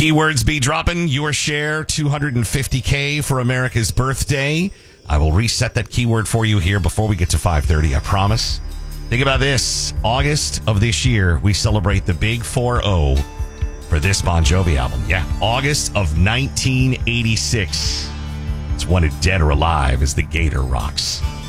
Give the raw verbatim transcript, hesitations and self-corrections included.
Keywords be dropping. Your share, two hundred fifty K for America's birthday. I will reset that keyword for you here before we get to five thirty, I promise. Think about this. August of this year, we celebrate the big four oh for this Bon Jovi album. Yeah, August of nineteen eighty-six. It's wanted dead or alive as the Gator rocks.